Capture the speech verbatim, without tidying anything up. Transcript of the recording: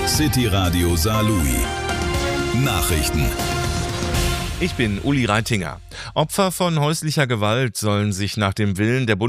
City Radio Saarlouis. Nachrichten. Ich bin Uli Reitinger. Opfer von häuslicher Gewalt sollen sich nach dem Willen der